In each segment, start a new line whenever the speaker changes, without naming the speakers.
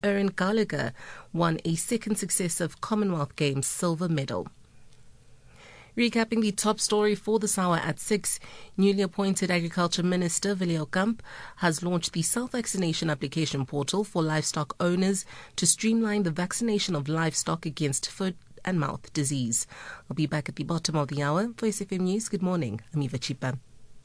Erin Gallagher won a second successive Commonwealth Games silver medal. Recapping the top story for this hour at 6, newly appointed Agriculture Minister Willie Okamp has launched the self-vaccination application portal for livestock owners to streamline the vaccination of livestock against foot and mouth disease. I'll be back at the bottom of the hour. For SFM News, good morning. I'm Eva Chipa.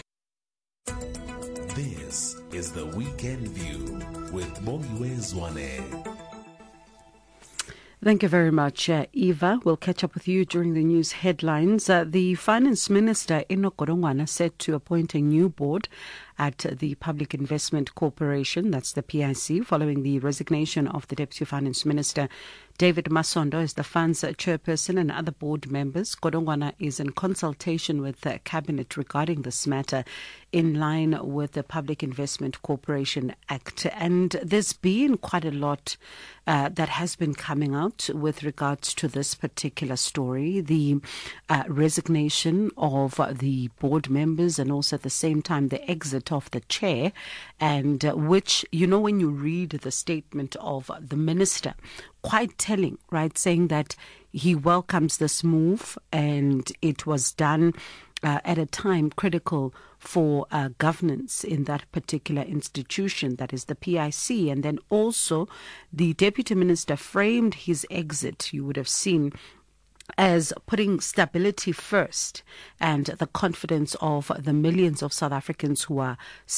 This is the Weekend View with Bongiwe Zwane.
Thank you very much, Eva. We'll catch up with you during the news headlines. The Finance Minister, Enoch Godongwana, said to appoint a new board at the Public Investment Corporation, that's the PIC, following the resignation of the Deputy Finance Minister, David Masondo, as the fund's chairperson and other board members. Godongwana is in consultation with the Cabinet regarding this matter in line with the Public Investment Corporation Act. And there's been quite a lot that has been coming out with regards to this particular story, the resignation of the board members and also at the same time the exit of the chair, and which, you know, when you read the statement of the minister, quite telling, right, saying that he welcomes this move and it was done at a time critical for governance in that particular institution, that is the PIC. And then also the deputy minister framed his exit, you would have seen, as putting stability first and the confidence of the millions of South Africans whose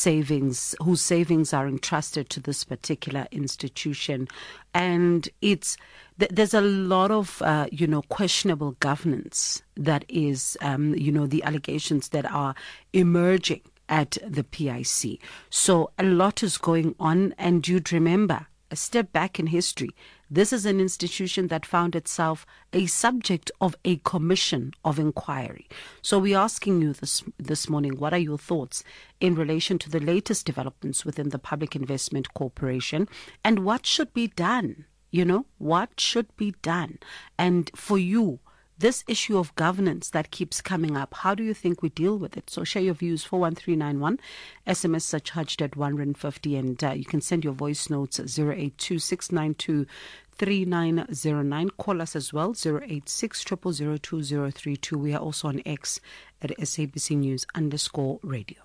savings are entrusted to this particular institution. And there's a lot of, questionable governance that is, the allegations that are emerging at the PIC. So a lot is going on, and you'd remember, a step back in history, this is an institution that found itself a subject of a commission of inquiry. So we're asking you this morning, what are your thoughts in relation to the latest developments within the Public Investment Corporation, and what should be done? What should be done? And for you, this issue of governance that keeps coming up, how do you think we deal with it? So share your views, 41391, SMS charged at 150, and you can send your voice notes 082-692-3909. Call us as well, 086-000-2032. We are also on X at SABC News_radio.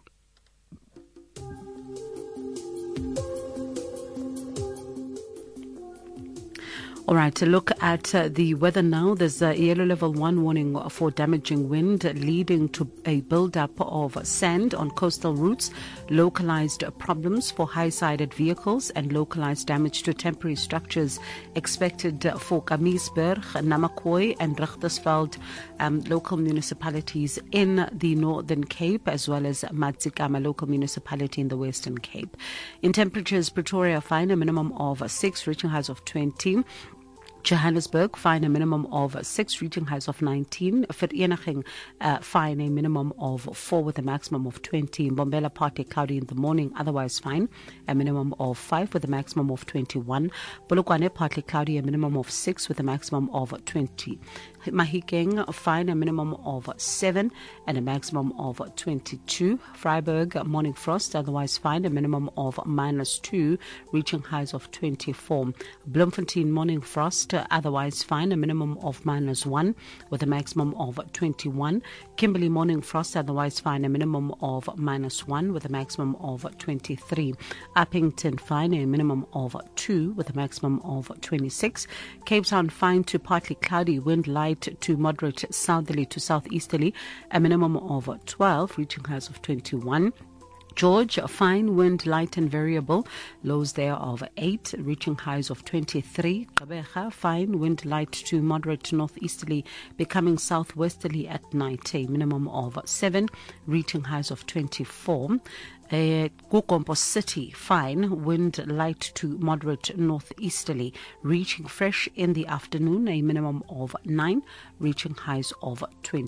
All right, to look at the weather now. There's a yellow level 1 warning for damaging wind leading to a build-up of sand on coastal routes, localized problems for high-sided vehicles, and localized damage to temporary structures expected for Kamiesberg, Namakwa and Richtersveld, local municipalities in the Northern Cape, as well as Matsikama local municipality in the Western Cape. In temperatures, Pretoria fine a minimum of 6, reaching highs of 20. Johannesburg fine a minimum of 6, reaching highs of 19. Vereeniging fine a minimum of 4 with a maximum of 20. Mbombela partly cloudy in the morning, otherwise fine, a minimum of 5 with a maximum of 21. Polokwane partly cloudy, a minimum of 6 with a maximum of 20. Mahikeng fine a minimum of 7 and a maximum of 22. Freiburg morning frost, otherwise fine, a minimum of -2, reaching highs of 24. Bloemfontein morning frost, otherwise fine, a minimum of -1 with a maximum of 21. Kimberley morning frost, otherwise fine, a minimum of -1 with a maximum of 23. Uppington fine, a minimum of 2 with a maximum of 26. Cape Town fine to partly cloudy, wind light to moderate southerly to southeasterly, a minimum of 12, reaching highs of 21. George, fine, wind light and variable, lows there of 8, reaching highs of 23. Gqeberha, fine, wind light to moderate northeasterly, becoming southwesterly at night, a minimum of 7, reaching highs of 24. Gukompo City, fine, wind light to moderate northeasterly, reaching fresh in the afternoon, a minimum of 9, reaching highs of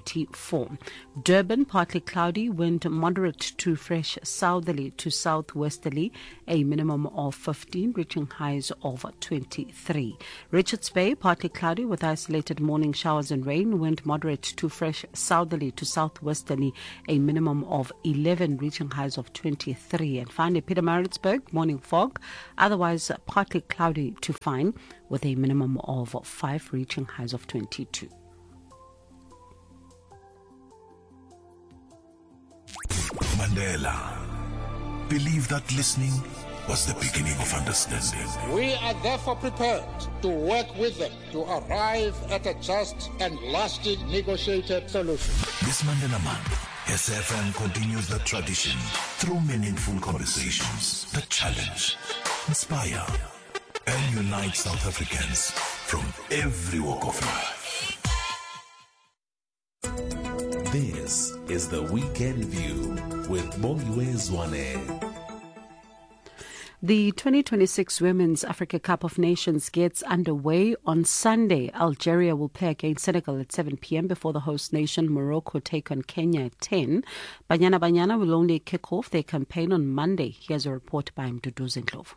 24. Durban, partly cloudy, wind moderate to fresh southerly to southwesterly, a minimum of 15, reaching highs of 23. Richards Bay, partly cloudy with isolated morning showers and rain, wind moderate to fresh southerly to southwesterly, a minimum of 11, reaching highs of 20. 23. And finally, Pietermaritzburg, morning fog, otherwise partly cloudy to fine, with a minimum of 5 reaching highs of 22.
Mandela believed that listening was the beginning of understanding.
We are therefore prepared to work with them to arrive at a just and lasting negotiated solution.
This Mandela Month, SFM continues the tradition through meaningful conversations that challenge, inspire, and unite South Africans from every walk of life. This is the Weekend View with Bongiwe Zwane.
The 2026 Women's Africa Cup of Nations gets underway on Sunday. Algeria will play against Senegal at 7 p.m. before the host nation Morocco take on Kenya at 10. Banyana Banyana will only kick off their campaign on Monday. Here's a report by Mdudu Zinklov.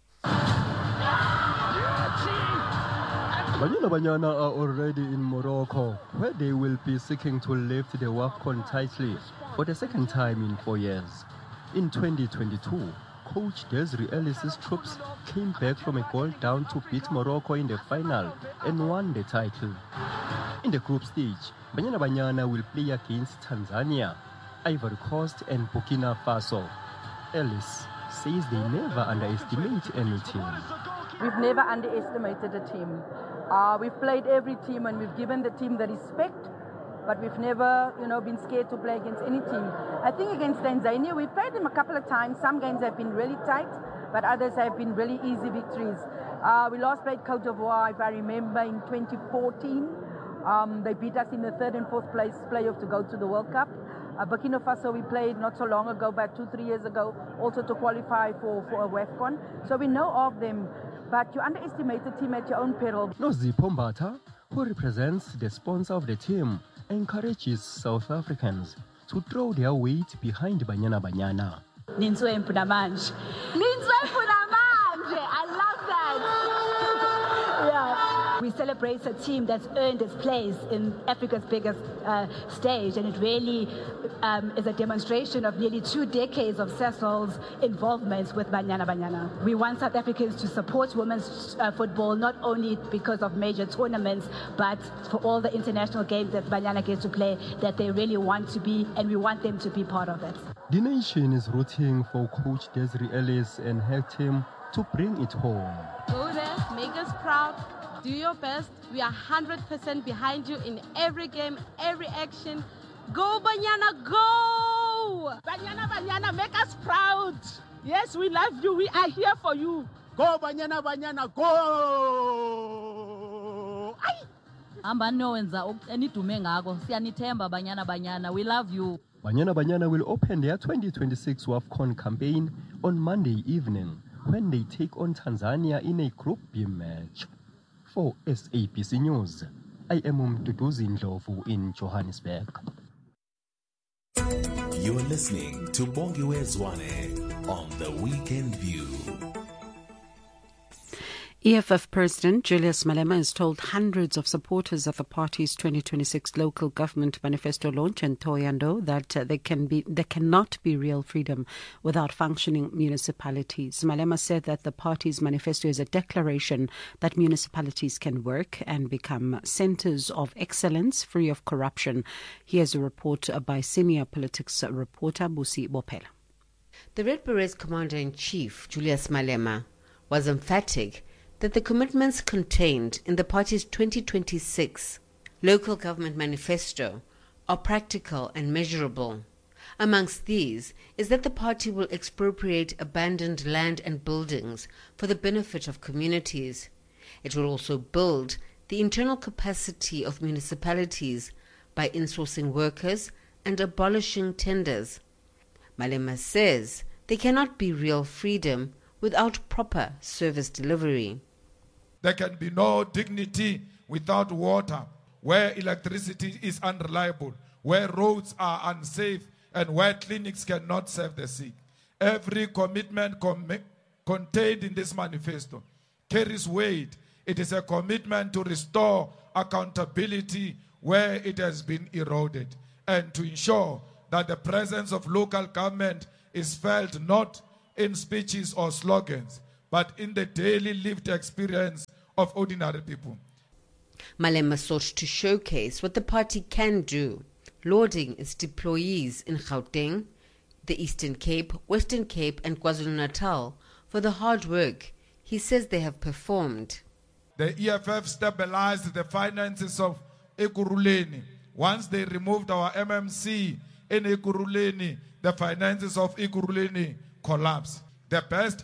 Banyana Banyana are already in Morocco, where they will be seeking to lift the WAFCON title for the second time in 4 years. In 2022, Coach Desiree Ellis's troops came back from a goal down to beat Morocco in the final and won the title. In the group stage, Banyana Banyana will play against Tanzania, Ivory Coast and Burkina Faso. Ellis says they never underestimate any team.
We've never underestimated a team. We've played every team and we've given the team the respect, but we've never, been scared to play against any team. I think against Tanzania, we've played them a couple of times. Some games have been really tight, but others have been really easy victories. We last played Cote d'Ivoire, if I remember, in 2014. They beat us in the 3rd and 4th place playoff to go to the World Cup. Burkina Faso we played not so long ago, about 2-3 years ago, also to qualify for a WAFCON. So we know of them, but you underestimate the team at your own peril.
Nozipho Mbatha, who represents the sponsor of the team, encourages South Africans to throw their weight behind Banyana Banyana.
Ninswempu namanje. I love that. Yeah. We celebrate a team that's earned its place in Africa's biggest stage, and it really is a demonstration of nearly 2 decades of Cecil's involvement with Banyana Banyana. We want South Africans to support women's football, not only because of major tournaments, but for all the international games that Banyana gets to play, that they really want to be, and we want them to be part of it.
The nation is rooting for Coach Desiree Ellis and her team to bring it home.
Go there, make us proud, do your best. We are 100% behind you in every game, every action. Go Banyana, go!
Banyana Banyana, make us proud. Yes, we love you. We are here for you. Go Banyana Banyana, go!
We love you.
Banyana Banyana will open their 2026 WAFCON campaign on Monday evening when they take on Tanzania in a Group B match. For SABC News, I am Mdudu Zinklov in Johannesburg.
You're listening to Bongiwe Zwane on The Weekend View.
EFF President Julius Malema has told hundreds of supporters of the party's 2026 local government manifesto launch in Thohoyandou that there cannot be real freedom without functioning municipalities. Malema said that the party's manifesto is a declaration that municipalities can work and become centres of excellence free of corruption. Here's a report by senior politics reporter Busi Bopela.
The Red Berets Commander-in-Chief, Julius Malema, was emphatic that the commitments contained in the party's 2026 local government manifesto are practical and measurable. Amongst these is that the party will expropriate abandoned land and buildings for the benefit of communities. It will also build the internal capacity of municipalities by insourcing workers and abolishing tenders. Malema says there cannot be real freedom without proper service delivery.
There can be no dignity without water, where electricity is unreliable, where roads are unsafe, and where clinics cannot serve the sick. Every commitment contained in this manifesto carries weight. It is a commitment to restore accountability where it has been eroded, and to ensure that the presence of local government is felt not in speeches or slogans, but in the daily lived experience of ordinary people.
Malema sought to showcase what the party can do, lauding its deployees in Gauteng, the Eastern Cape, Western Cape and KwaZulu-Natal for the hard work he says they have performed.
The EFF stabilized the finances of Ekurhuleni. Once they removed our MMC in Ekurhuleni, the finances of Ekurhuleni collapsed. The best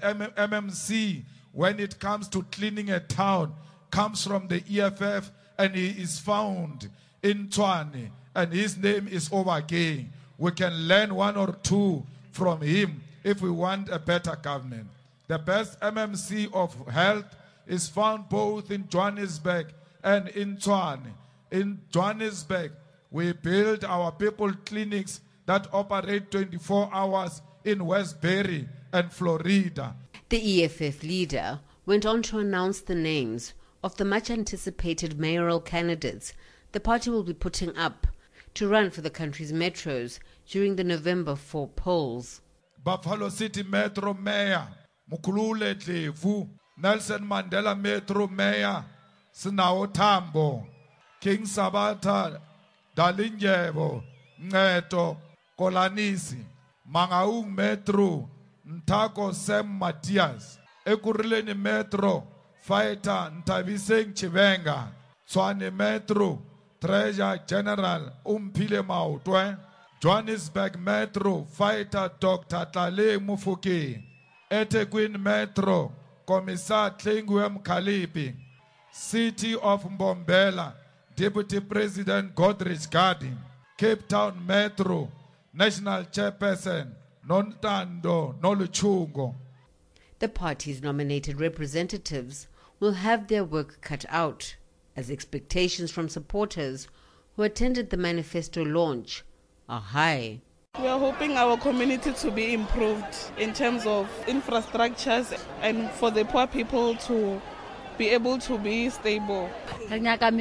MMC when it comes to cleaning a town comes from the EFF, and he is found in Tshwane, and his name is Obakeng. We can learn one or two from him if we want a better government. The best MMC of health is found both in Johannesburg and in Tshwane. In Johannesburg, we build our people clinics that operate 24 hours in Westbury and Florida.
The EFF leader went on to announce the names of the much-anticipated mayoral candidates the party will be putting up to run for the country's metros during the November 4 polls.
Buffalo City Metro Mayor, Mukhulule Dlevu. Nelson Mandela Metro Mayor, Sinawo Tambo. King Sabata, Dalindyebo, Ngeto, Kolanisi. Mangaung Metro, Ntako Sem Matias. Ekurhuleni Metro, Fighter Ntabiseng Chivenga. Tshwane Metro, Treasurer General Umphile Maotwe. Johannesburg Metro, Fighter Dr. Tlale Mufokeng. eThekwini Metro, Commissar Tlengwe Mkhaliphi. City of Mbombela, Deputy President Godrich Gardner. Cape Town Metro, National Chairperson Nontando Noluchungo.
The party's nominated representatives will have their work cut out, as expectations from supporters who attended the manifesto launch are high.
We are hoping our community to be improved in terms of infrastructures and for the poor people to be able to be stable.
We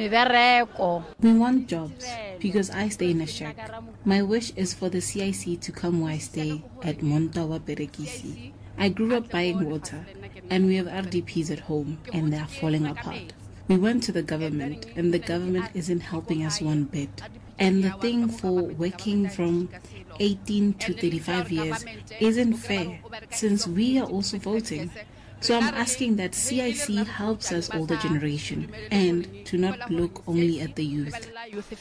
want jobs because I stay in a shack. My wish is for the CIC to come where I stay at Montawa Berekisi. I grew up buying water and we have RDPs at home and they are falling apart. We went to the government and the government isn't helping us one bit. And the thing for working from 18 to 35 years isn't fair since we are also voting. So I'm asking that CIC helps us older generation and to not look only at the youth.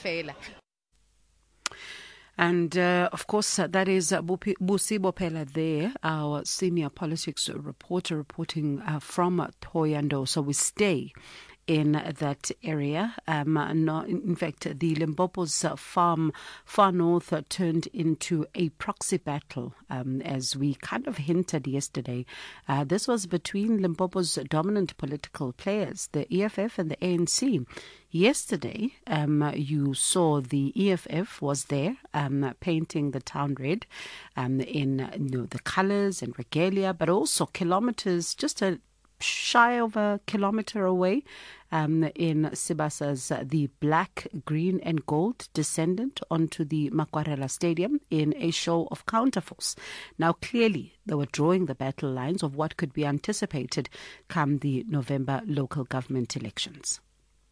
And of course, that is Busi Bopela there, our senior politics reporter reporting from Thohoyandou. So we stay in that area. In fact, the Limpopo's farm far north turned into a proxy battle, as we kind of hinted yesterday. This was between Limpopo's dominant political players, the EFF and the ANC. Yesterday, you saw the EFF was there painting the town red in the colours and regalia, but also kilometres, just shy of a kilometre away, in Sibasa's the black, green and gold descendant onto the Makwarela Stadium in a show of counterforce. Now, clearly, they were drawing the battle lines of what could be anticipated come the November local government elections.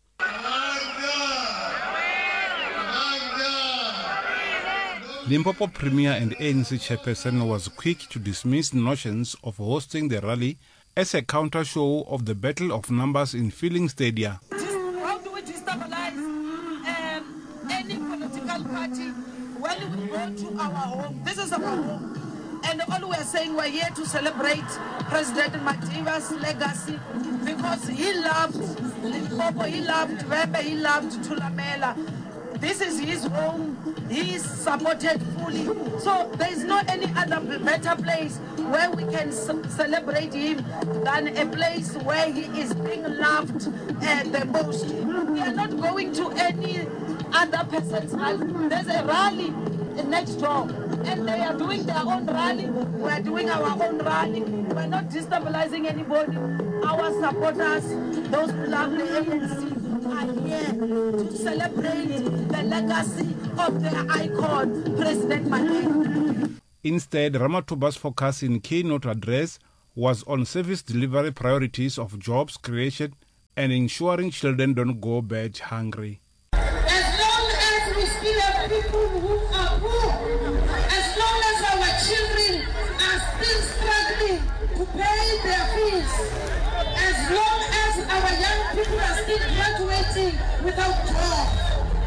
Limpopo Premier and ANC chairperson was quick to dismiss notions of hosting the rally as a counter show of the battle of numbers in filling stadia.
How do we destabilize any political party when we go to our home? This is our home. And all we are saying, we're here to celebrate President Madiba's legacy because he loved Limpopo, he loved Wembe, he loved Thulamela. This is his home. He is supported fully. So there is no any other better place where we can celebrate him than a place where he is being loved the most. We are not going to any other person's rally. There's a rally next door, and they are doing their own rally. We are doing our own rally. We are not destabilizing anybody. Our supporters, those who love the ANC, are here to celebrate the legacy of their icon, President Mandela.
Instead, Ramathuba's focus in keynote address was on service delivery priorities of jobs creation and ensuring children don't go bed hungry.
As long as we still have people who are poor, as long as our children are still struggling to pay their fees, as long as our young people are still graduating without jobs,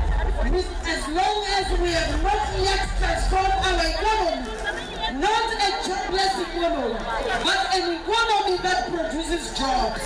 as long as we have not yet transformed our economy, not a jobless economy, but an economy that produces jobs,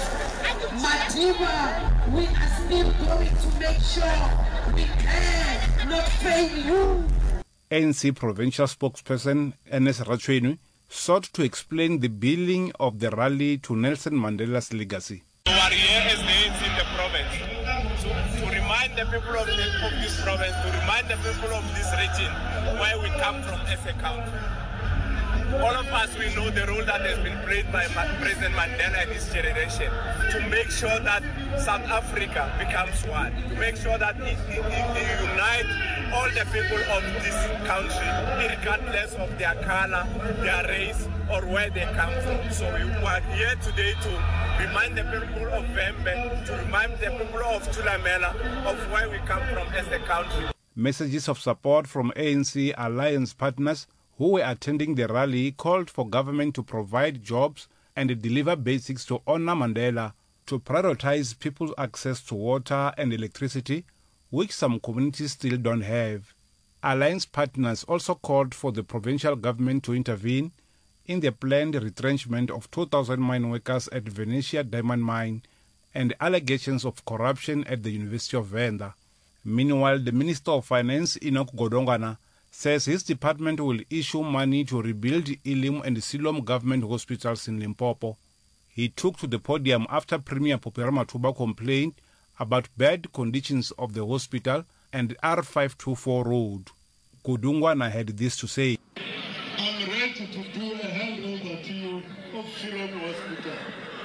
Madiba, we are still going to make sure we can not fail you.
ANC provincial spokesperson Ernest Rachwenu sought to explain the billing of the rally to Nelson Mandela's legacy.
We are here as the ANC in the province to remind the people of this province, to remind the people of this region where we come from as a country. All of us, we know the role that has been played by President Mandela and his generation to make sure that South Africa becomes one, to make sure that it unites all the people of this country, regardless of their color, their race, or where they come from. So we are here today to remind the people of Vembe, to remind the people of Thulamela of where we come from as a country.
Messages of support from ANC alliance partners who were attending the rally called for government to provide jobs and deliver basics to honor Mandela, to prioritize people's access to water and electricity, which some communities still don't have. Alliance partners also called for the provincial government to intervene in the planned retrenchment of 2,000 mine workers at Venetia Diamond Mine and allegations of corruption at the University of Venda. Meanwhile, the Minister of Finance, Enoch Godongwana, says his department will issue money to rebuild Elim and Siloam government hospitals in Limpopo. He took to the podium after Premier Popera Matuba complained about bad conditions of the hospital and R524 road. Godongwana had this to say.
I'm ready to do a handover to you of Siloam Hospital.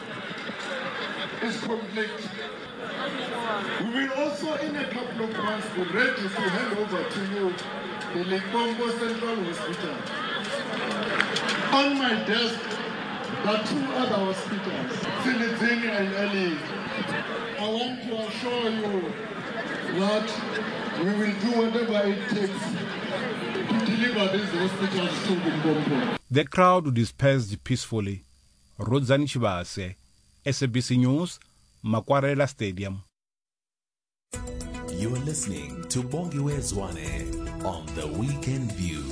It's complete. We will also, in a couple of months, be ready to hand over to you the Limpopo Central Hospital. On my desk, there are two other hospitals, Silizini and Ali. I want to assure you that we will do whatever it takes to deliver these hospitals to Limpopo.
The crowd dispersed peacefully. Rodzani Chibase, SABC News, Makwarela Stadium.
You are listening to Bongiwe Zwane on The Weekend View.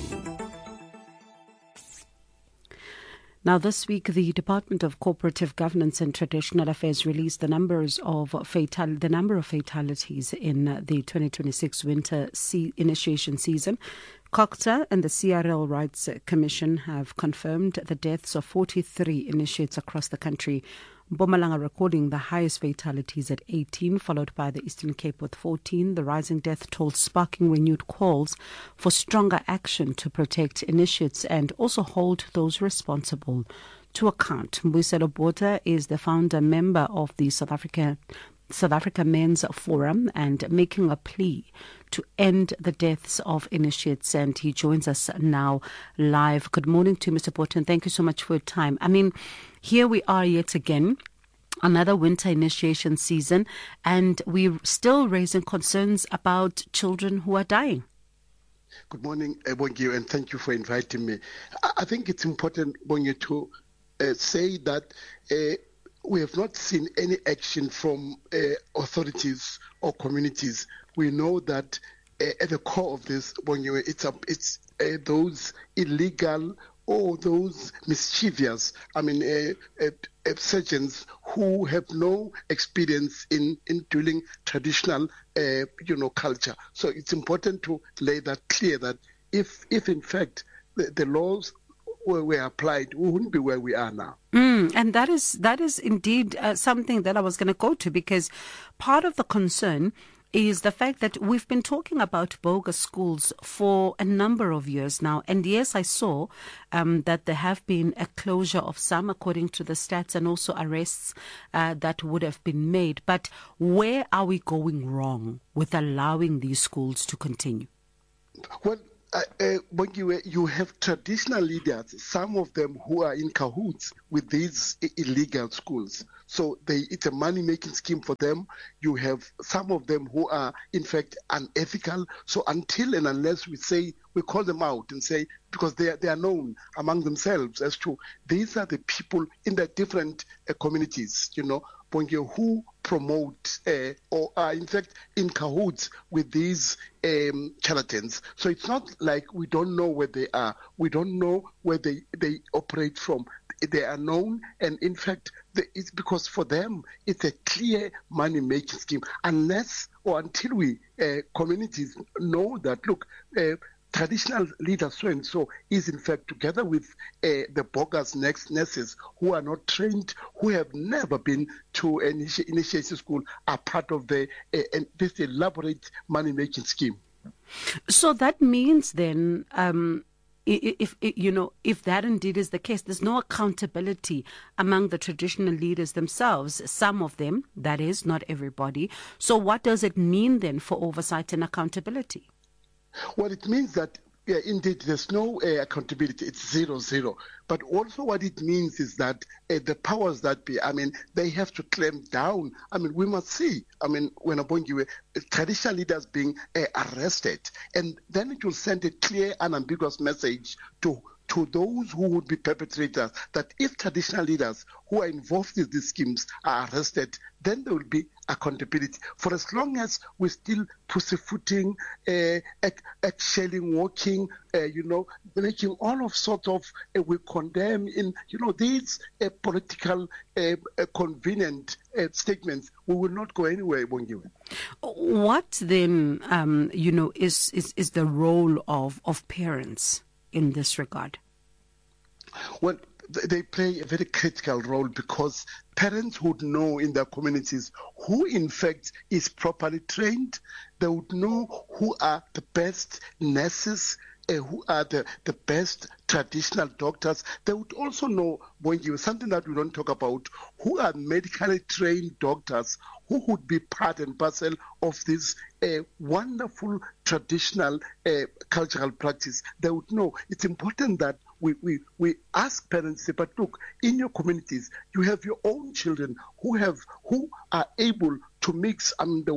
Now, this week, the Department of Cooperative Governance and Traditional Affairs released the number of fatalities in the 2026 winter initiation season. COCTA and the CRL Rights Commission have confirmed the deaths of 43 initiates across the country. Mpumalanga recording the highest fatalities at 18, followed by the Eastern Cape with 14. The rising death toll sparking renewed calls for stronger action to protect initiates and also hold those responsible to account. Mbuyiselo Botha is the founder member of the South Africa Men's Forum and making a plea to end the deaths of initiates, and he joins us now live. Good morning to Mr. Botha, and thank you so much for your time. I mean, here we are yet again, another winter initiation season, and we're still raising concerns about children who are dying.
Good morning, Bongi, and thank you for inviting me. I think it's important, Bongi, to say that we have not seen any action from authorities or communities. We know that at the core of this, Bongi, it's those illegal or those mischievous, surgeons who have no experience in doing traditional, culture. So it's important to lay that clear that if in fact the laws were applied, we wouldn't be where we are now.
And that is indeed something that I was going to go to, because part of the concern is the fact that we've been talking about bogus schools for a number of years now. And yes, I saw that there have been a closure of some, according to the stats, and also arrests that would have been made. But where are we going wrong with allowing these schools to continue?
Well, Bongiwe, you have traditional leaders, some of them who are in cahoots with these illegal schools. So it's a money-making scheme for them. You have some of them who are, in fact, unethical. So until and unless we call them out and say, because they are known among themselves as to these are the people in the different communities, Bongiwe, who promote or are in fact in cahoots with these charlatans. So it's not like we don't know where they are. We don't know where they operate from. They are known, and in fact, it's because for them it's a clear money-making scheme. Unless or until we communities know that, look, traditional leader so-and-so is in fact together with the bogus nurses who are not trained, who have never been to an initiation school, are part of this elaborate money-making scheme.
So that means then, if that indeed is the case, there's no accountability among the traditional leaders themselves, some of them, that is, not everybody. So what does it mean then for oversight and accountability?
Well, it means that, indeed, there's no accountability. It's 0-0. But also what it means is that the powers that be, they have to clamp down. We must see, when Bongiwe, traditional leaders being arrested, and then it will send a clear, unambiguous message to those who would be perpetrators, that if traditional leaders who are involved in these schemes are arrested, then there will be accountability. For as long as we're still pussyfooting, egg-shelling, walking, making all of sorts of, we condemn in, these political convenient statements, we will not go anywhere, Bongiwe.
What then, is the role of parents in this regard?
Well, they play a very critical role, because parents would know in their communities who in fact is properly trained. They would know who are the best nurses, who are the best traditional doctors. They would also know, something that we don't talk about, who are medically trained doctors who would be part and parcel of this wonderful traditional cultural practice. They would know. It's important that we ask parents, but look, in your communities, you have your own children who are able to mix the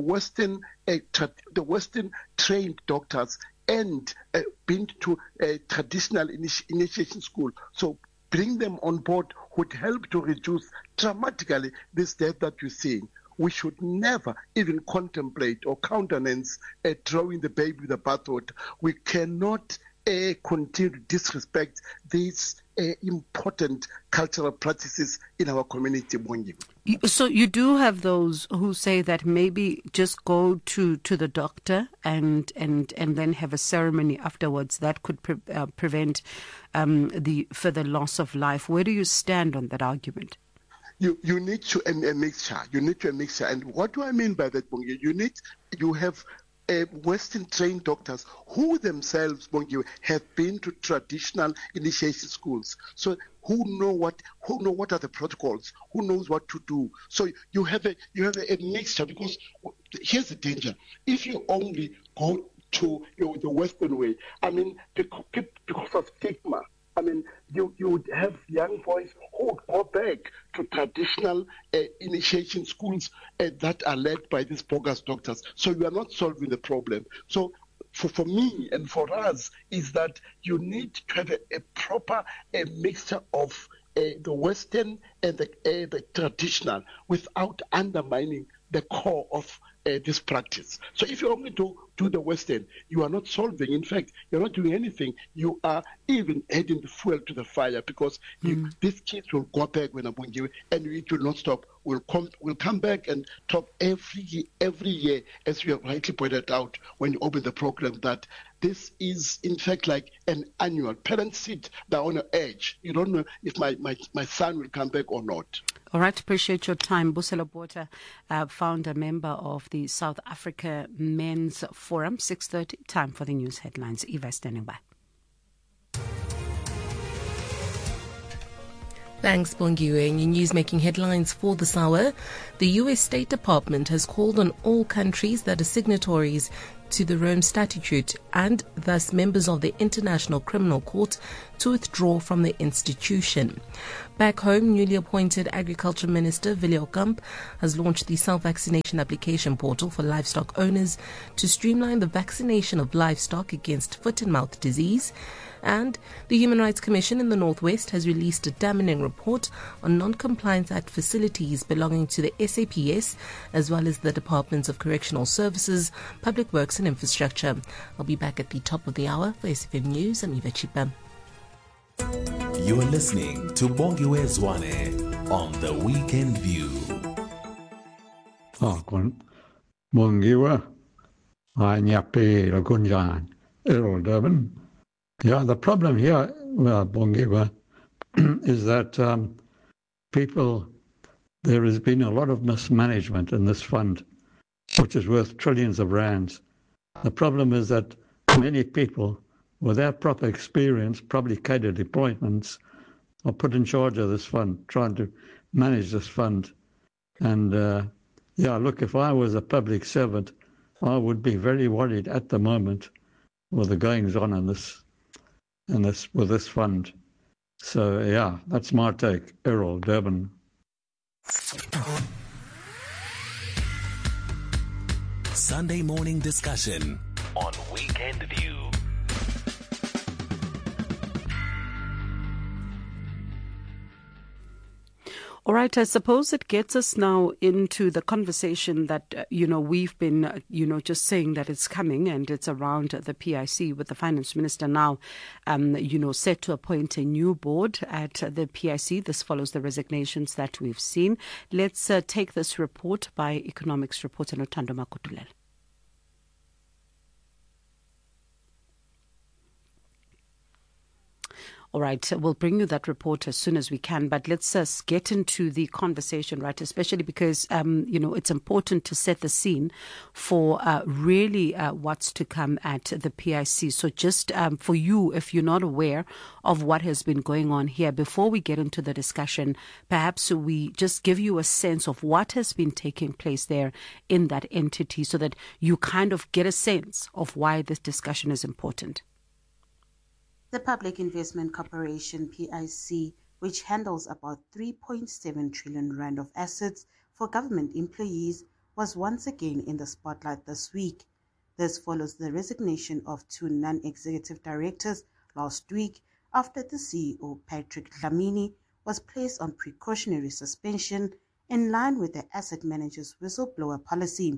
Western trained doctors and been to a traditional initiation school. So bring them on board would help to reduce dramatically this death that you're seeing. We should never even contemplate or countenance throwing the baby with the bathwater. We cannot continue to disrespect these important cultural practices in our community.
So you do have those who say that maybe just go to the doctor and then have a ceremony afterwards that could prevent the further loss of life. Where do you stand on that argument?
You need to a mixture. You need to a mixture. And what do I mean by that, Bongi? You have Western trained doctors who themselves, Bongi, have been to traditional initiation schools. So who know what are the protocols, who knows what to do. So you have a mixture, because here's the danger. If you only go to the Western way, because of stigma, you would have young boys who would go back to traditional initiation schools that are led by these bogus doctors. So you are not solving the problem. So for me and for us is that you need to have a proper mixture of the Western and the traditional without undermining the core of this practice. So if you only do the Western, you are not solving. In fact, you're not doing anything. You are even adding the fuel to the fire, because these kids will go back when and it will not stop. We'll come back and talk every year, as you have rightly pointed out when you open the program, that this is in fact like an annual. Parents sit down on the edge. You don't know if my son will come back or not.
All right, appreciate your time. Busela Botha, founder, member of the South Africa Men's Forum. 6:30, time for the news headlines. Eva standing by.
Thanks, Bongiwe. In your news making headlines for this hour, the U.S. State Department has called on all countries that are signatories to the Rome Statute and thus members of the International Criminal Court to withdraw from the institution. Back home, newly appointed Agriculture Minister Willie Kamp has launched the self-vaccination application portal for livestock owners to streamline the vaccination of livestock against foot-and-mouth disease. And the Human Rights Commission in the Northwest has released a damning report on non-compliance at facilities belonging to the SAPS as well as the Departments of Correctional Services, Public Works and Infrastructure. I'll be back at the top of the hour for SFM News. I'm Eva Chipa.
You are listening to Bongiwe Zwane on The Weekend View.
Bongiwe, Anyape Lagunjan, Errol Durban. Yeah, the problem here, Bongiwe, is that there has been a lot of mismanagement in this fund, which is worth trillions of rands. The problem is that many people, without proper experience, probably catered appointments, are put in charge of this fund, trying to manage this fund. And look, if I was a public servant, I would be very worried at the moment with the goings on with this fund. So yeah, that's my take. Errol Durban.
Sunday morning discussion on Weekend View.
All right, I suppose it gets us now into the conversation that, we've been, just saying that it's coming, and it's around the PIC with the Finance Minister now, set to appoint a new board at the PIC. This follows the resignations that we've seen. Let's take this report by economics reporter Notando Makutulel. All right, we'll bring you that report as soon as we can, but let's get into the conversation, right, especially because, it's important to set the scene for really what's to come at the PIC. So just for you, if you're not aware of what has been going on here, before we get into the discussion, perhaps we just give you a sense of what has been taking place there in that entity so that you kind of get a sense of why this discussion is important.
The Public Investment Corporation, PIC, which handles about 3.7 trillion rand of assets for government employees, was once again in the spotlight this week. This follows the resignation of two non-executive directors last week after the CEO, Patrick Dlamini, was placed on precautionary suspension in line with the asset manager's whistleblower policy.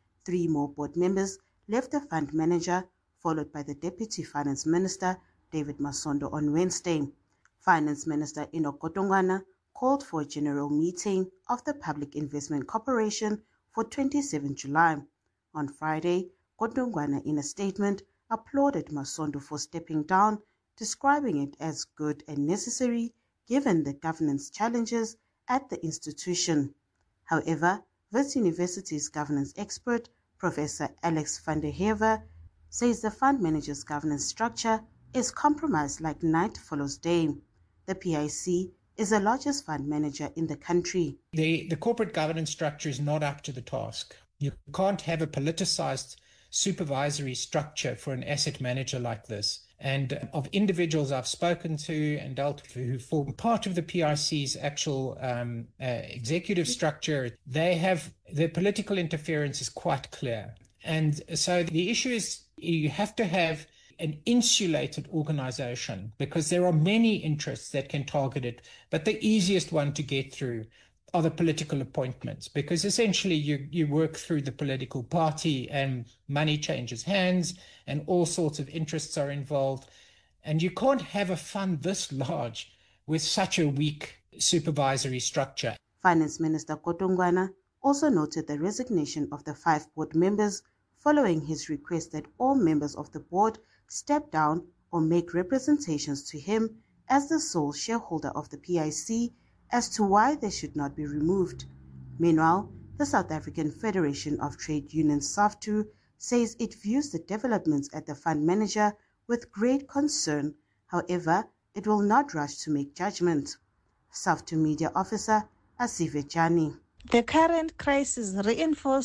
3 more board members left the fund manager, followed by the Deputy Finance Minister, David Masondo, on Wednesday. Finance Minister Enoch Godongwana called for a general meeting of the Public Investment Corporation for 27 July. On Friday, Godongwana, in a statement, applauded Masondo for stepping down, describing it as good and necessary given the governance challenges at the institution. However, Wits University's governance expert, Professor Alex van der Heever, says the fund manager's governance structure is compromised like night follows day. The PIC is the largest fund manager in the country.
The corporate governance structure is not up to the task. You can't have a politicized supervisory structure for an asset manager like this. And of individuals I've spoken to and dealt with who form part of the PIC's actual executive structure, their political interference is quite clear. And so the issue is you have to have an insulated organization because there are many interests that can target it, but the easiest one to get through are the political appointments, because essentially you work through the political party and money changes hands and all sorts of interests are involved. And you can't have a fund this large with such a weak supervisory structure.
Finance Minister Godongwana also noted the resignation of the 5 board members following his request that all members of the board step down or make representations to him as the sole shareholder of the PIC as to why they should not be removed. Meanwhile, the South African Federation of Trade Unions, SAFTU, says it views the developments at the fund manager with great concern. However, it will not rush to make judgment. SAFTU media officer Asive Jani.
The current crisis reinforces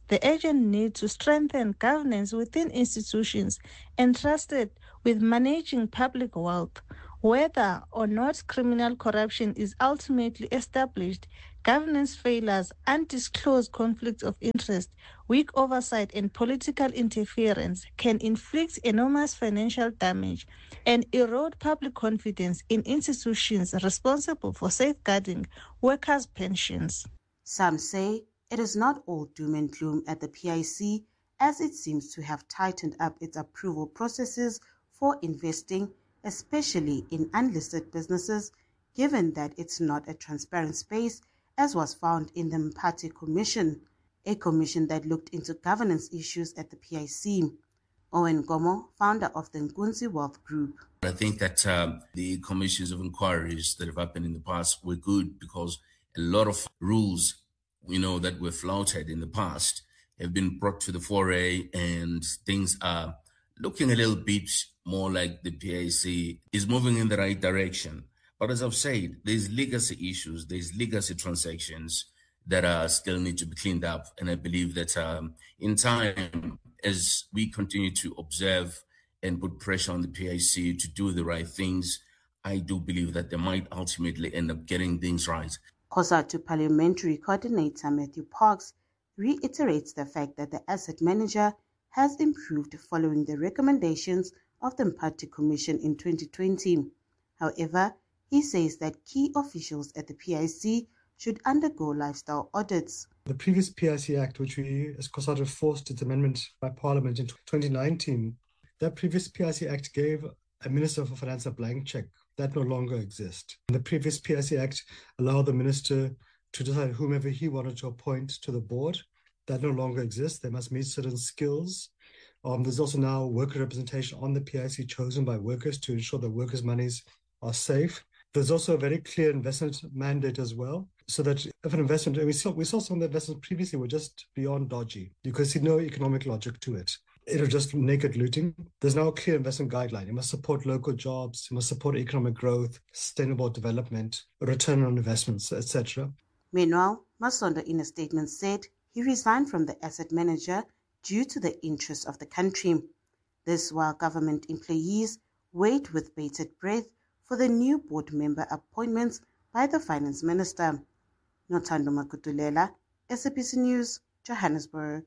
the urgent need to strengthen governance within institutions entrusted with managing public wealth. Whether or not criminal corruption is ultimately established, governance failures, undisclosed conflicts of interest, weak oversight, and political interference can inflict enormous financial damage and erode public confidence in institutions responsible for safeguarding workers' pensions.
Some say it is not all doom and gloom at the PIC, as it seems to have tightened up its approval processes for investing, especially in unlisted businesses, given that it's not a transparent space, as was found in the Mpati Commission, a commission that looked into governance issues at the PIC. Owen Gomo, founder of the Nkunzi Wealth Group.
I think that the commissions of inquiries that have happened in the past were good because a lot of rules, that were flouted in the past have been brought to the foray, and things are looking a little bit more like the PIC is moving in the right direction. But as I've said, there's legacy issues, there's legacy transactions that still need to be cleaned up. And I believe that in time, as we continue to observe and put pressure on the PIC to do the right things, I do believe that they might ultimately end up getting things right.
COSATU Parliamentary Coordinator Matthew Parks reiterates the fact that the asset manager has improved following the recommendations of the Mpati Commission in 2020. However, he says that key officials at the PIC should undergo lifestyle audits.
The previous PIC Act, which we as COSATU forced its amendment by Parliament in 2019, that previous PIC Act gave a Minister for Finance a blank check. That no longer exists. The previous PIC Act allowed the minister to decide whomever he wanted to appoint to the board. That no longer exists. They must meet certain skills. There's also now worker representation on the PIC chosen by workers to ensure that workers' monies are safe. There's also a very clear investment mandate as well, so that if an investment, and we saw some of the investments previously were just beyond dodgy. You could see no economic logic to it. It was just naked looting. There's now a clear investment guideline. It must support local jobs, it must support economic growth, sustainable development, return on investments, etc.
Meanwhile, Masonda in a statement said he resigned from the asset manager due to the interests of the country. This while government employees wait with bated breath for the new board member appointments by the finance minister. Nothando Makutulela, SABC News, Johannesburg.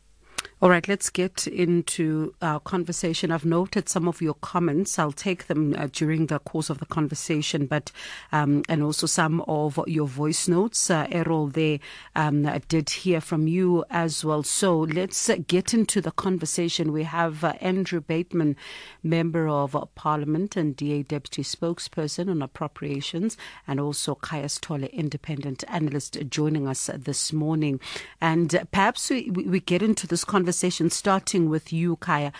All right, let's get into our conversation. I've noted some of your comments. I'll take them during the course of the conversation, but and also some of your voice notes. Errol, they did hear from you as well. So let's get into the conversation. We have Andrew Bateman, Member of Parliament and DA Deputy Spokesperson on Appropriations, and also Kaya Stole, Independent Analyst, joining us this morning. And perhaps we get into this conversation starting with you, Kaya.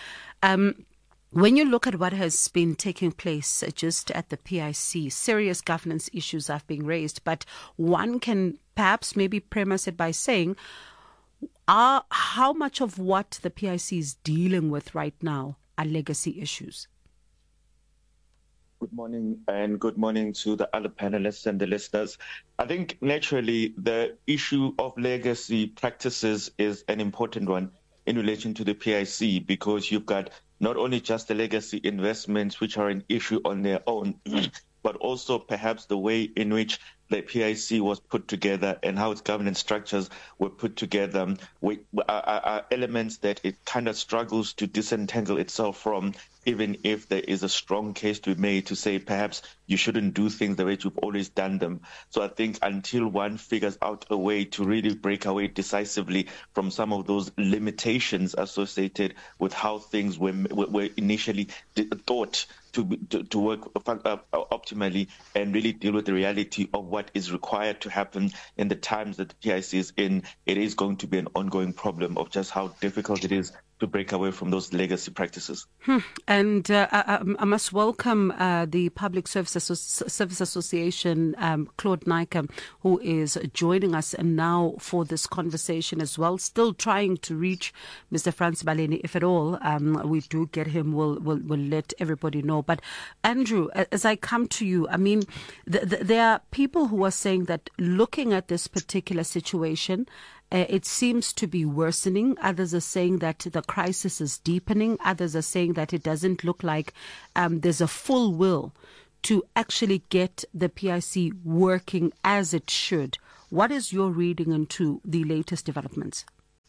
When you look at what has been taking place just at the PIC, serious governance issues have been raised, but one can perhaps maybe premise it by saying, how much of what the PIC is dealing with right now are legacy issues?
Good morning, and good morning to the other panelists and the listeners. I think naturally the issue of legacy practices is an important one in relation to the PIC, because you've got not only just the legacy investments, which are an issue on their own, but also perhaps the way in which the PIC was put together and how its governance structures were put together are elements that it kind of struggles to disentangle itself from, even if there is a strong case to be made to say perhaps you shouldn't do things the way you've always done them. So I think until one figures out a way to really break away decisively from some of those limitations associated with how things were initially thought to work optimally and really deal with the reality of what is required to happen in the times that the PIC is in, it is going to be an ongoing problem of just how difficult it is to break away from those legacy practices.
And I must welcome the Public Service Association, Claude Naicker, who is joining us now for this conversation as well. Still trying to reach Mr. Frans Baleni. If at all we do get him, we'll let everybody know. But Andrew, as I come to you, I mean, there are people who are saying that looking at this particular situation, it seems to be worsening. Others are saying that the crisis is deepening. Others are saying that it doesn't look like there's a full will to actually get the PIC working as it should. What is your reading into the latest developments?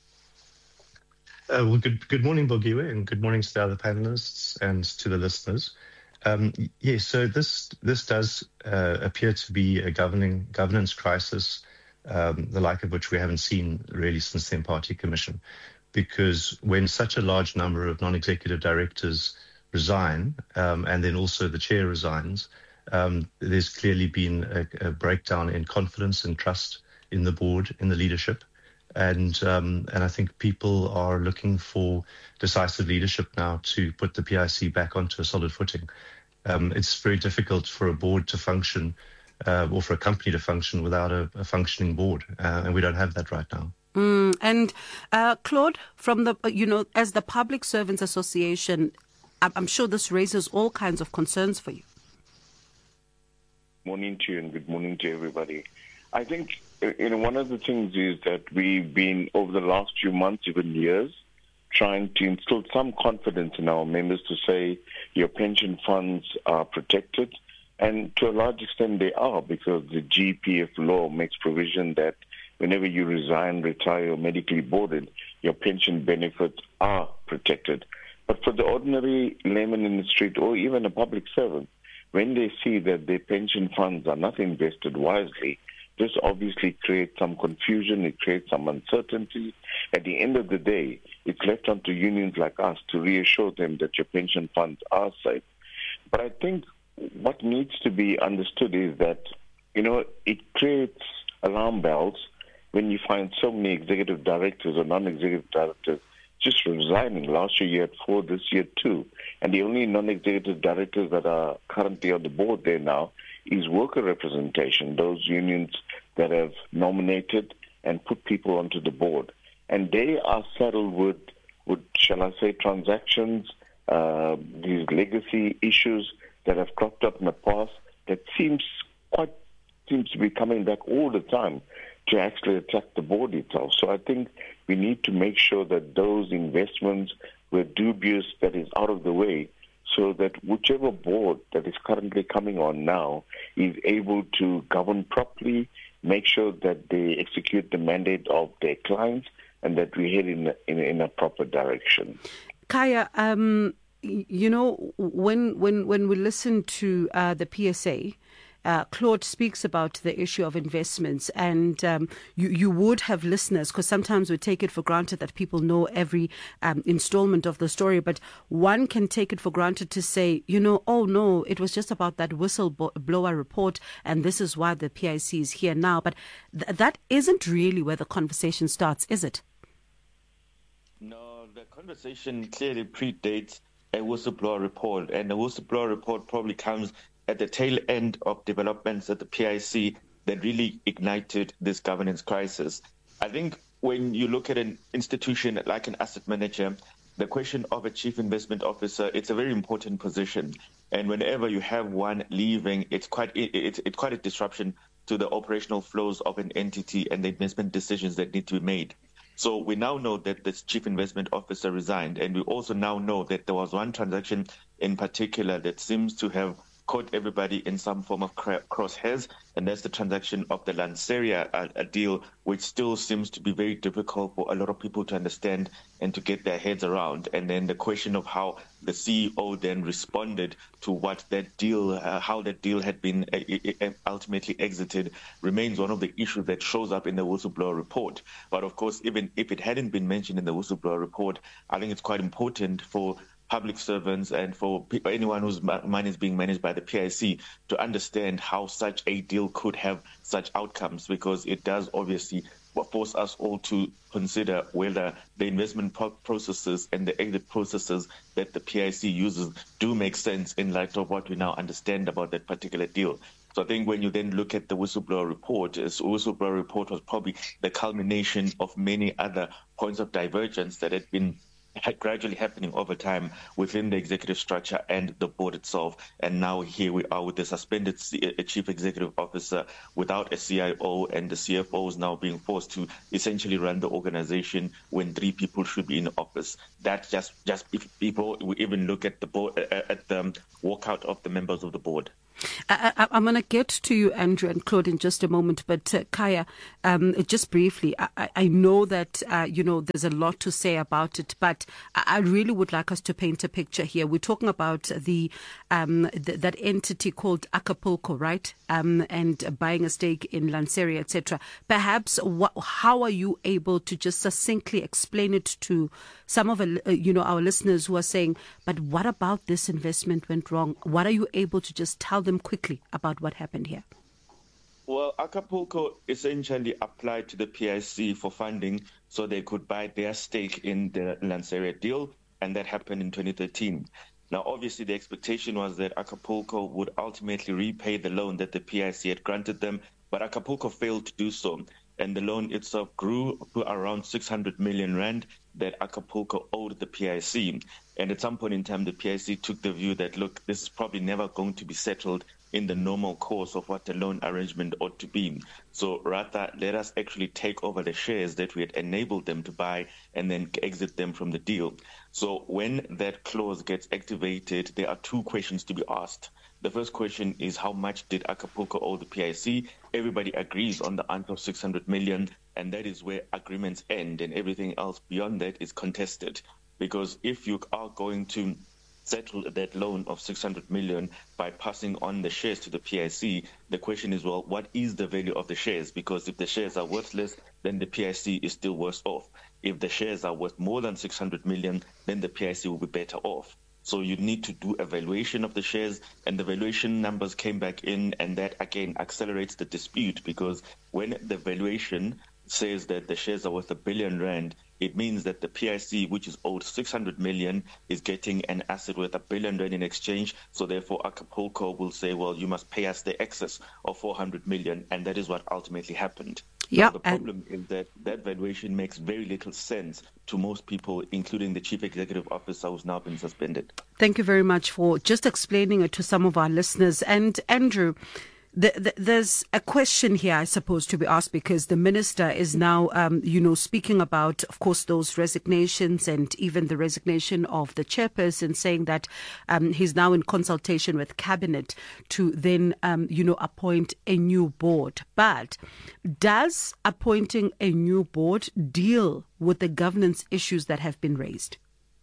Well, good morning, Bongiwe, and good morning to the other panelists and to the listeners. Yes, so this does appear to be a governance crisis, the like of which we haven't seen really since the Party Commission, because when such a large number of non-executive directors resign, and then also the chair resigns, there's clearly been a breakdown in confidence and trust in the board, in the leadership. And I think people are looking for decisive leadership now to put the PIC back onto a solid footing. It's very difficult for a board to function or for a company to function without a functioning board, and we don't have that right now.
And Claude, from the as the Public Servants Association, I'm sure this raises all kinds of concerns for you.
Morning to you and good morning to everybody. I think one of the things is that we've been, over the last few months, even years, trying to instill some confidence in our members to say your pension funds are protected. And to a large extent they are, because the GPF law makes provision that whenever you resign, retire, or medically boarded, your pension benefits are protected. But for the ordinary layman in the street or even a public servant, when they see that their pension funds are not invested wisely, this obviously creates some confusion, it creates some uncertainty. At the end of the day, it's left onto unions like us to reassure them that your pension funds are safe. But I think what needs to be understood is that, it creates alarm bells when you find so many executive directors or non-executive directors just resigning. Last year you had 4, this year 2. And the only non-executive directors that are currently on the board there now is worker representation, those unions that have nominated and put people onto the board. And they are saddled with shall I say, transactions, these legacy issues that have cropped up in the past that seems to be coming back all the time to actually attack the board itself. So I think we need to make sure that those investments were dubious, that is out of the way, so that whichever board that is currently coming on now is able to govern properly, make sure that they execute the mandate of their clients, and that we head in a proper direction.
Kaya, when we listen to the PSA, Claude speaks about the issue of investments, and you would have listeners, because sometimes we take it for granted that people know every installment of the story, but one can take it for granted to say, oh no, it was just about that whistleblower report, and this is why the PIC is here now. But that isn't really where the conversation starts, is it?
No, the conversation clearly predates a whistleblower report, and the whistleblower report probably comes at the tail end of developments at the PIC that really ignited this governance crisis. I think when you look at an institution like an asset manager, the question of a chief investment officer, it's a very important position. And whenever you have one leaving, it's quite a disruption to the operational flows of an entity and the investment decisions that need to be made. So we now know that this chief investment officer resigned, and we also now know that there was one transaction in particular that seems to have caught everybody in some form of crosshairs, and that's the transaction of the Lanseria deal, which still seems to be very difficult for a lot of people to understand and to get their heads around. And then the question of how the CEO then responded to what that deal, how that deal had been ultimately exited, remains one of the issues that shows up in the whistleblower report. But of course, even if it hadn't been mentioned in the whistleblower report, I think it's quite important for public servants and for anyone whose money is being managed by the PIC to understand how such a deal could have such outcomes, because it does obviously force us all to consider whether the investment processes and the exit processes that the PIC uses do make sense in light of what we now understand about that particular deal. So I think when you then look at the whistleblower report, this whistleblower report was probably the culmination of many other points of divergence that had been gradually happening over time within the executive structure and the board itself. And now here we are with the suspended chief executive officer without a CIO, and the CFO is now being forced to essentially run the organization when 3 people should be in office. That just if people we even look at the board, at the walkout of the members of the board.
I'm going to get to you, Andrew and Claude, in just a moment. But Kaya, just briefly, I know that, there's a lot to say about it, but I really would like us to paint a picture here. We're talking about that entity called Acapulco, right? And buying a stake in Lanseria, etc. Perhaps, how are you able to just succinctly explain it to some of our listeners who are saying, but what about this investment went wrong? What are you able to just tell them quickly about what happened here?
Well, Acapulco essentially applied to the PIC for funding so they could buy their stake in the Lanseria deal, and that happened in 2013. Now, obviously, the expectation was that Acapulco would ultimately repay the loan that the PIC had granted them, but Acapulco failed to do so, and the loan itself grew to around 600 million rand that Acapulco owed the PIC. And at some point in time, the PIC took the view that, look, this is probably never going to be settled in the normal course of what the loan arrangement ought to be. So rather, let us actually take over the shares that we had enabled them to buy and then exit them from the deal. So when that clause gets activated, there are 2 questions to be asked. The first question is, how much did Acapulco owe the PIC? Everybody agrees on the answer of 600 million, and that is where agreements end, and everything else beyond that is contested. Because if you are going to settle that loan of 600 million by passing on the shares to the PIC, the question is, well, what is the value of the shares? Because if the shares are worthless, then the PIC is still worse off. If the shares are worth more than 600 million, then the PIC will be better off. So you need to do a valuation of the shares, and the valuation numbers came back in, and that again accelerates the dispute, because when the valuation says that the shares are worth R1 billion, it means that the PIC, which is owed 600 million, is getting an asset worth R1 billion in exchange. So therefore, Acapulco will say, well, you must pay us the excess of 400 million. And that is what ultimately happened.
Yeah,
the problem is that that valuation makes very little sense to most people, including the chief executive officer who's now been suspended.
Thank you very much for just explaining it to some of our listeners. And Andrew, there's a question here, I suppose, to be asked, because the minister is now, speaking about, of course, those resignations and even the resignation of the chairperson, saying that he's now in consultation with cabinet to then, appoint a new board. But does appointing a new board deal with the governance issues that have been raised?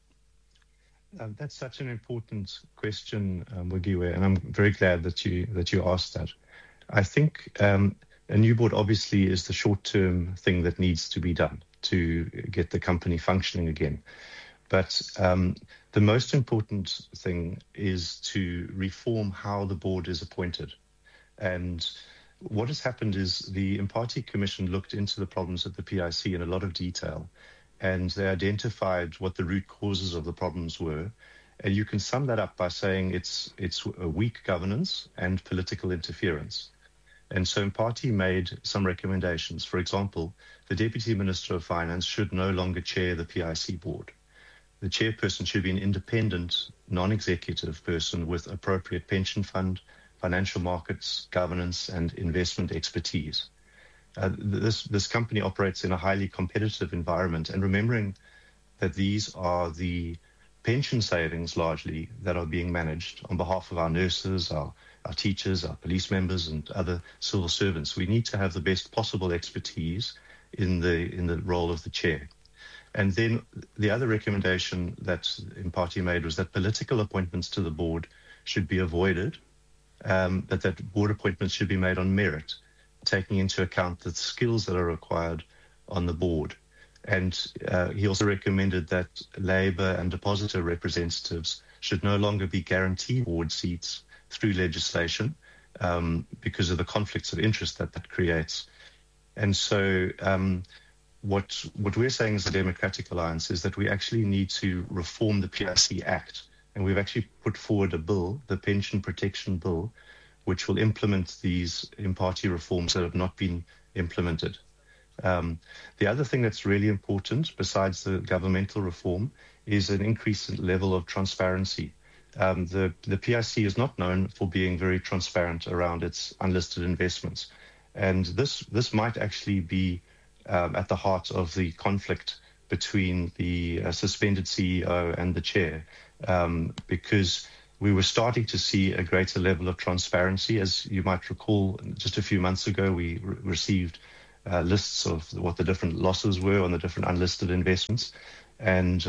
That's such an important question, Mugiwe, and I'm very glad that you asked that. I think a new board obviously is the short-term thing that needs to be done to get the company functioning again. But the most important thing is to reform how the board is appointed. And what has happened is the Mpati Commission looked into the problems at the PIC in a lot of detail, and they identified what the root causes of the problems were. And you can sum that up by saying it's a weak governance and political interference. And so Mpati made some recommendations. For example, the Deputy Minister of Finance should no longer chair the PIC board. The chairperson should be an independent, non-executive person with appropriate pension fund, financial markets, governance, and investment expertise. This company operates in a highly competitive environment, and remembering that these are the pension savings largely that are being managed on behalf of our nurses, our teachers, our police members, and other civil servants. We need to have the best possible expertise in the role of the chair. And then the other recommendation that Mpati made was that political appointments to the board should be avoided, that board appointments should be made on merit, taking into account the skills that are required on the board. And he also recommended that Labour and depositor representatives should no longer be guaranteed board seats through legislation because of the conflicts of interest that creates. And so what we're saying as a Democratic Alliance is that we actually need to reform the PIC Act. And we've actually put forward a bill, the Pension Protection Bill, which will implement these Mpati reforms that have not been implemented. The other thing that's really important, besides the governmental reform, is an increased level of transparency. The PIC is not known for being very transparent around its unlisted investments. And this might actually be at the heart of the conflict between the suspended CEO and the chair, because we were starting to see a greater level of transparency. As you might recall, just a few months ago, we received lists of what the different losses were on the different unlisted investments. And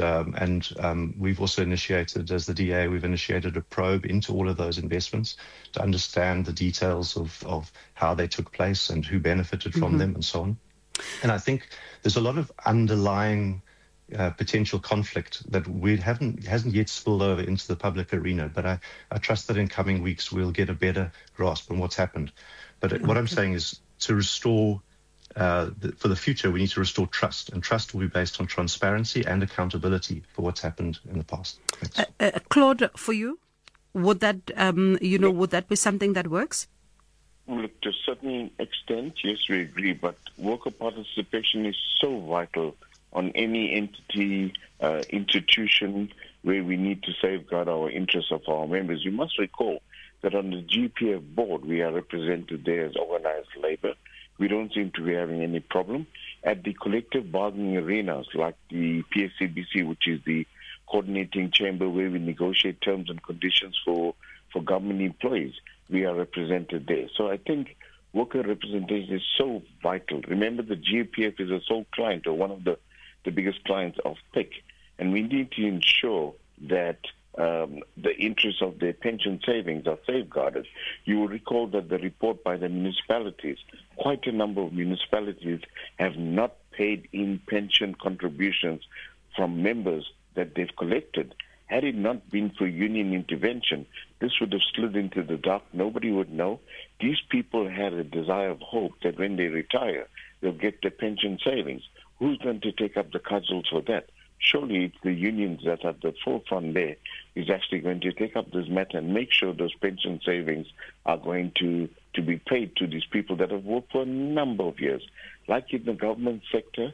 we've also initiated, as the DA, we've initiated a probe into all of those investments to understand the details of how they took place and who benefited from them and so on. And I think there's a lot of underlying potential conflict that hasn't yet spilled over into the public arena. But I trust that in coming weeks we'll get a better grasp on what's happened. But what I'm saying is to restore for the future, we need to restore trust, and trust will be based on transparency and accountability for what's happened in the past.
Claude, for you, would that would that be something that works?
Look, to a certain extent, yes, we agree, but worker participation is so vital on any entity, institution where we need to safeguard our interests of our members. You must recall that on the GPF board, we are represented there as organized labor. We don't seem to be having any problem. At the collective bargaining arenas, like the PSCBC, which is the coordinating chamber where we negotiate terms and conditions for government employees, we are represented there. So I think worker representation is so vital. Remember, the GPF is a sole client or one of the biggest clients of PIC, and we need to ensure that the interests of their pension savings are safeguarded. You will recall that the report by the municipalities, quite a number of municipalities have not paid in pension contributions from members that they've collected. Had it not been for union intervention, this would have slid into the dark. Nobody would know. These people had a desire of hope that when they retire, they'll get their pension savings. Who's going to take up the cudgels for that? Surely it's the unions that are at the forefront there is actually going to take up this matter and make sure those pension savings are going to be paid to these people that have worked for a number of years. Like in the government sector,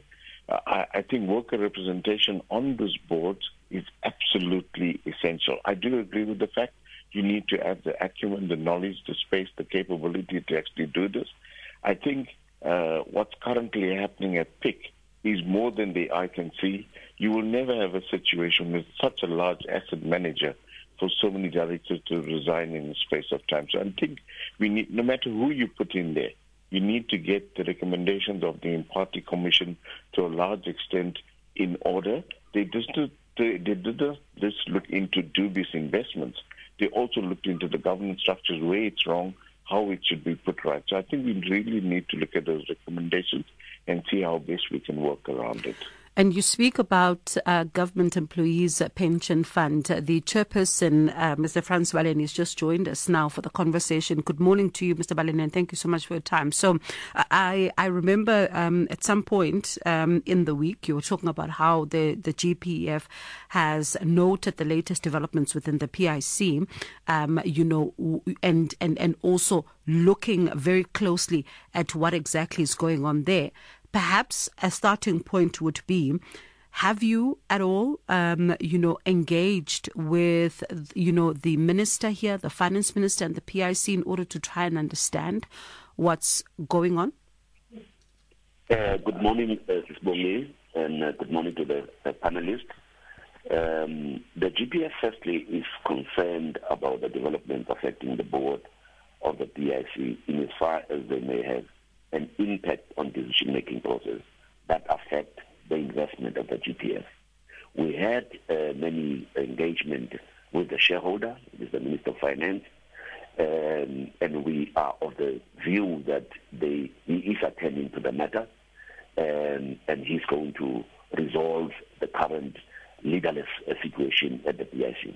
I think worker representation on those boards is absolutely essential. I do agree with the fact you need to have the acumen, the knowledge, the space, the capability to actually do this. I think what's currently happening at PIC is more than the eye can see. You will never have a situation with such a large asset manager for so many directors to resign in the space of time. So I think we need, no matter who you put in there, you need to get the recommendations of the Party Commission to a large extent in order. They didn't just look into dubious investments. They also looked into the governance structures, where it's wrong, how it should be put right. So I think we really need to look at those recommendations and see how best we can work around it.
And you speak about government employees pension fund. The chairperson, Mr. Frans Baleni, has just joined us now for the conversation. Good morning to you, Mr. Baleni, and thank you so much for your time. So I remember at some point in the week, you were talking about how the GPF has noted the latest developments within the PIC, and also looking very closely at what exactly is going on there. Perhaps a starting point would be, have you at all, engaged with, the minister here, the finance minister and the PIC in order to try and understand what's going on?
Good morning, Sibongi, and good morning to the panelists. The GPF firstly is concerned about the developments affecting the board of the PIC in as far as they may have an impact on decision-making process that affect the investment of the GPF. We had many engagement with the shareholder, with the Minister of Finance, and we are of the view that he is attending to the matter, and he's going to resolve the current legalist situation at the PIC.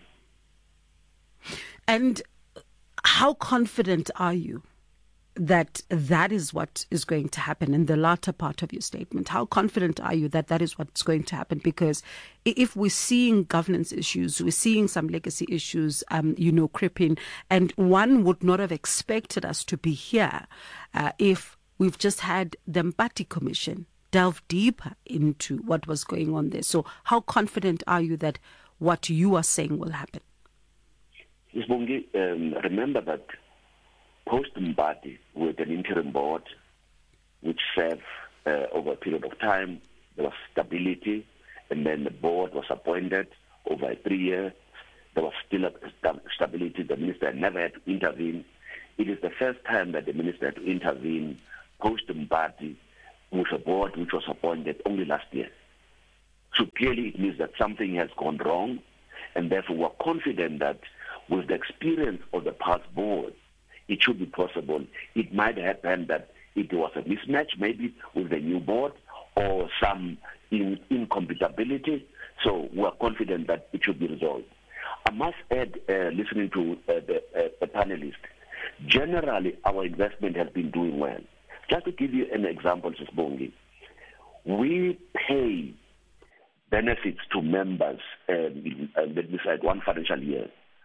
And how confident are you that is what is going to happen in the latter part of your statement? How confident are you that is what's going to happen? Because if we're seeing governance issues, we're seeing some legacy issues, creeping, and one would not have expected us to be here if we've just had the Mpati Commission delve deeper into what was going on there. So how confident are you that what you are saying will happen?
Ms. Bongi, remember that post-Mbadi, with an interim board which served over a period of time, there was stability, and then the board was appointed over 3 years. There was still a stability. The minister never had to intervene. It is the first time that the minister had to intervene post-Mbadi with a board which was appointed only last year. So clearly it means that something has gone wrong, and therefore we're confident that with the experience of the past board, it should be possible. It might happen that it was a mismatch maybe with the new board or some incompatibility. So we're confident that it should be resolved. I must add, listening to the panelist, generally our investment has been doing well. Just to give you an example, Sisbongi, we pay benefits to members, let me say, one financial year,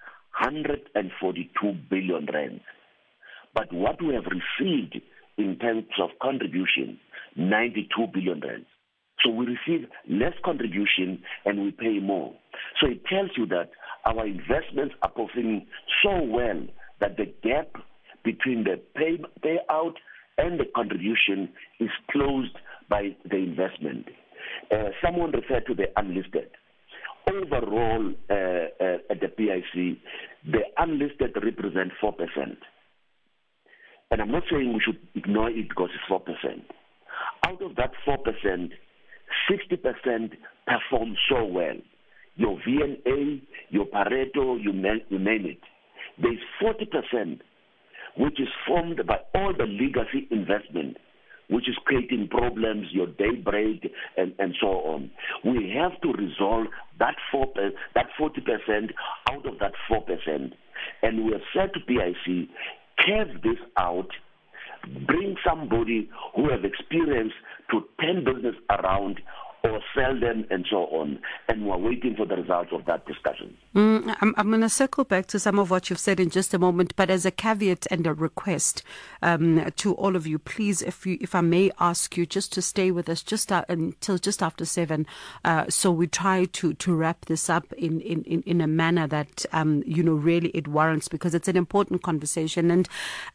142 billion rand. But what we have received in terms of contribution, 92 billion rand. So we receive less contribution and we pay more. So it tells you that our investments are performing so well that the gap between the payout and the contribution is closed by the investment. Someone referred to the unlisted. Overall, at the PIC, the unlisted represent 4%. And I'm not saying we should ignore it because it's 4%. Out of that 4%, 60% perform so well. Your VNA, your Pareto, you name it. There's 40%, which is formed by all the legacy investment, which is creating problems, your Daybreak, and so on. We have to resolve that 40% out of that 4%. And we have said to PIC, carve this out, bring somebody who has experience to turn business around or sell them and so on. And we're waiting for the results of that discussion.
I'm going to circle back to some of what you've said in just a moment, but as a caveat and a request to all of you, please, if I may ask you just to stay with us until just after 7, so we try to wrap this up in a manner that really it warrants, because it's an important conversation. And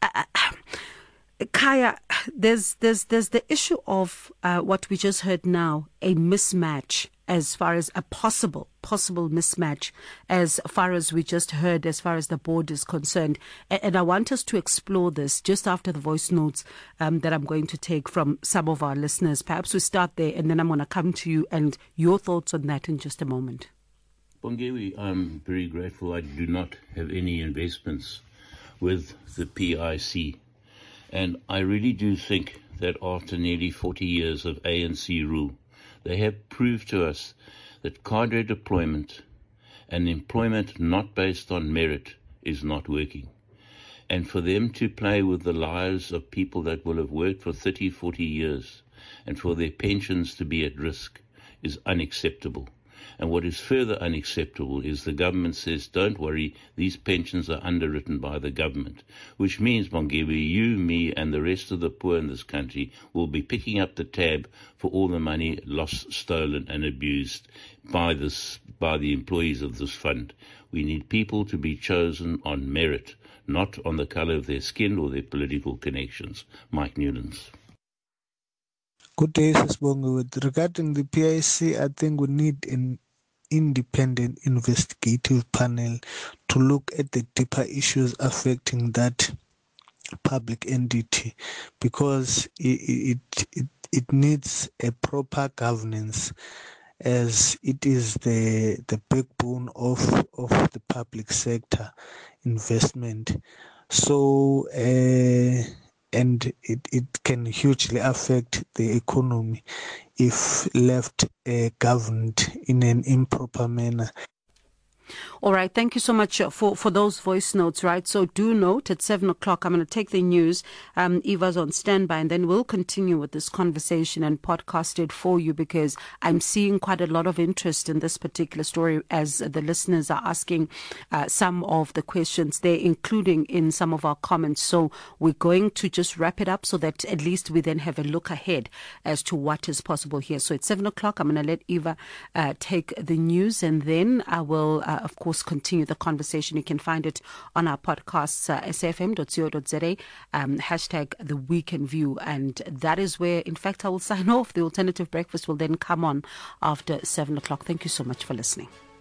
Khaya, there's the issue of what we just heard now, a mismatch, as far as a possible mismatch, as far as we just heard, as far as the board is concerned. And I want us to explore this just after the voice notes that I'm going to take from some of our listeners. Perhaps we start there, and then I'm going to come to you and your thoughts on that in just a moment.
Bongewi, I'm very grateful I do not have any investments with the PIC. And I really do think that after nearly 40 years of ANC rule, they have proved to us that cadre deployment and employment not based on merit is not working. And for them to play with the lives of people that will have worked for 30, 40 years and for their pensions to be at risk is unacceptable. And what is further unacceptable is the government says, don't worry, these pensions are underwritten by the government, which means, Bongewi, you, me, and the rest of the poor in this country will be picking up the tab for all the money lost, stolen, and abused by the employees of this fund. We need people to be chosen on merit, not on the color of their skin or their political connections. Mike Newlands.
Good day, Sisbongo. Regarding the PIC, I think we need an independent investigative panel to look at the deeper issues affecting that public entity, because it needs a proper governance, as it is the backbone of the public sector investment. So and it can hugely affect the economy if left governed in an improper manner.
All right. Thank you so much for those voice notes, right? So do note at 7 o'clock, I'm going to take the news. Eva's on standby, and then we'll continue with this conversation and podcast it for you, because I'm seeing quite a lot of interest in this particular story as the listeners are asking some of the questions there, including in some of our comments. So we're going to just wrap it up so that at least we then have a look ahead as to what is possible here. So at 7 o'clock, I'm going to let Eva take the news, and then I will, of course, continue the conversation. You can find it on our podcasts, sfm.co.za, hashtag The Weekend View. And that is where, in fact, I will sign off. The Alternative Breakfast will then come on after 7 o'clock. Thank you so much for listening.